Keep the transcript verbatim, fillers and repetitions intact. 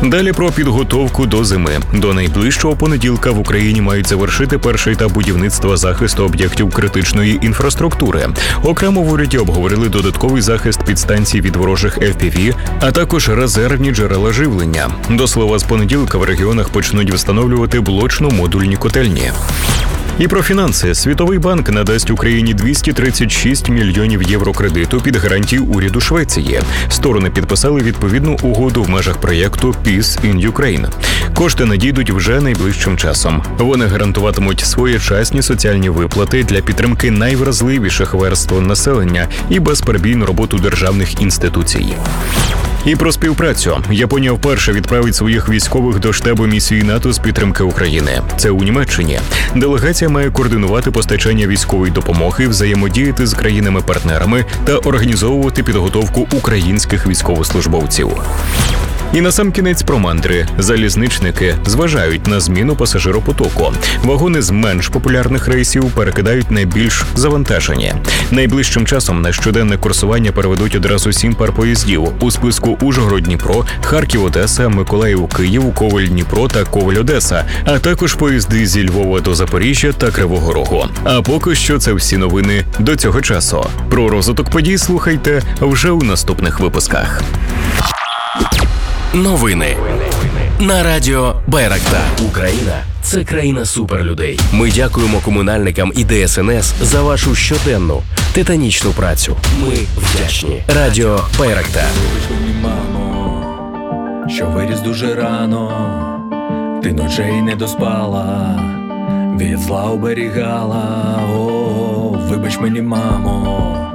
Далі про підготовку до зими. До найближчого понеділка в Україні мають завершити перший етап будівництва захисту об'єктів критичної інфраструктури. Окремо в уряді обговорили додатковий захист підстанцій від ворожих еф пі ві, а також резервні джерела живлення. До слова, з понеділка в регіонах почнуть встановлювати блочно-модульні котельні. І про фінанси. Світовий банк надасть Україні двісті тридцять шість мільйонів євро кредиту під гарантію уряду Швеції. Сторони підписали відповідну угоду в межах проєкту Peace in Ukraine. Кошти надійдуть вже найближчим часом. Вони гарантуватимуть своєчасні соціальні виплати для підтримки найвразливіших верств населення і безперебійну роботу державних інституцій. І про співпрацю. Японія вперше відправить своїх військових до штабу місії НАТО з підтримки України. Це у Німеччині. Делегація має координувати постачання військової допомоги, взаємодіяти з країнами-партнерами та організовувати підготовку українських військовослужбовців. І насамкінець про мандри. Залізничники зважають на зміну пасажиропотоку. Вагони з менш популярних рейсів перекидають на більш завантажені. Найближчим часом на щоденне курсування переведуть одразу сім пар поїздів. У списку Ужгород-Дніпро, Харків-Одеса, Миколаїв-Київ, Ковель-Дніпро та Ковель-Одеса, а також поїзди зі Львова до Запоріжжя та Кривого Рогу. А поки що це всі новини до цього часу. Про розвиток подій слухайте вже у наступних випусках. Новини на радіо Байрактар. Україна – це країна суперлюдей. Ми дякуємо комунальникам і де ес ен ес за вашу щоденну титанічну працю. Ми вдячні. Радіо Байрактар. Мамо, що виріс дуже рано, ти ночей не доспала, від зла оберігала. О, вибач мені, мамо,